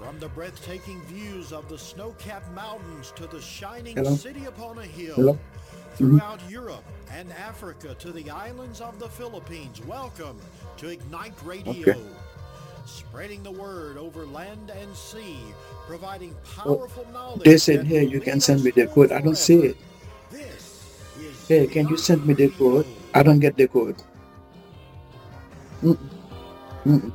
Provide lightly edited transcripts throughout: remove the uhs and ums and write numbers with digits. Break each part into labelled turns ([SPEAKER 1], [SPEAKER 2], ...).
[SPEAKER 1] From the breathtaking views of the snow-capped mountains to the shining
[SPEAKER 2] Hello?
[SPEAKER 1] city upon a hill,
[SPEAKER 2] Hello? Mhm.
[SPEAKER 1] throughout Europe and Africa to the islands of the Philippines, welcome to Ignite
[SPEAKER 2] Okay.
[SPEAKER 1] Radio. Spreading the word over land and sea, providing
[SPEAKER 2] Oh,
[SPEAKER 1] powerful
[SPEAKER 2] they
[SPEAKER 1] knowledge
[SPEAKER 2] said,
[SPEAKER 1] that
[SPEAKER 2] hey,
[SPEAKER 1] will
[SPEAKER 2] you can
[SPEAKER 1] lead
[SPEAKER 2] send
[SPEAKER 1] us
[SPEAKER 2] me the
[SPEAKER 1] home
[SPEAKER 2] code. I don't see
[SPEAKER 1] forever.
[SPEAKER 2] it.
[SPEAKER 1] This is
[SPEAKER 2] Hey, can you
[SPEAKER 1] Ignite
[SPEAKER 2] send me the
[SPEAKER 1] Radio.
[SPEAKER 2] code? I don't get the code. Mm-mm, mm-mm.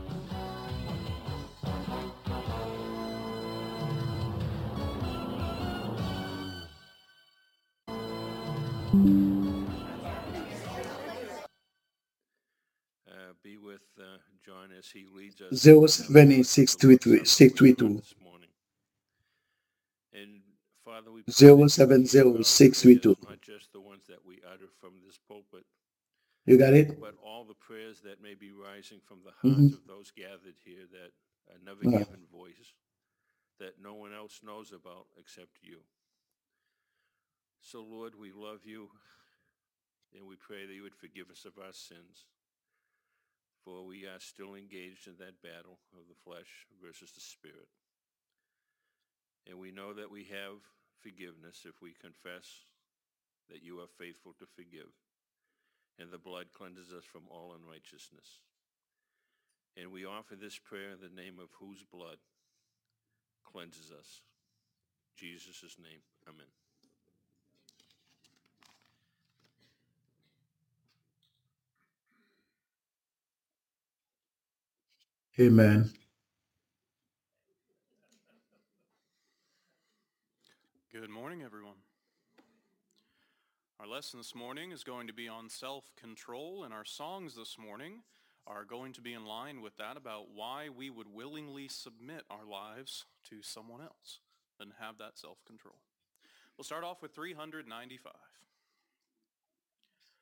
[SPEAKER 3] Be with John as he leads us in the
[SPEAKER 2] Zero
[SPEAKER 3] words of the Lord's Supper we have heard this morning. And Father, we pray that you would hear our
[SPEAKER 2] 070632.
[SPEAKER 3] prayers, not just the ones that we utter from this pulpit,
[SPEAKER 2] You got it?
[SPEAKER 3] but all the prayers that may be rising from the
[SPEAKER 2] Mm-hmm.
[SPEAKER 3] hearts of those gathered here that are never given voice, that no one else knows about except you. So, Lord, we love you, and we pray that you would forgive us of our sins, for we are still engaged in that battle of the flesh versus the spirit. And we know that we have forgiveness if we confess that you are faithful to forgive, and the blood cleanses us from all unrighteousness. And we offer this prayer in the name of whose blood cleanses us. Jesus' name, amen.
[SPEAKER 2] Amen.
[SPEAKER 4] Good morning, everyone. Our lesson this morning is going to be on self-control, and our songs this morning are going to be in line with that, about why we would willingly submit our lives to someone else and have that self-control. We'll start off with 395.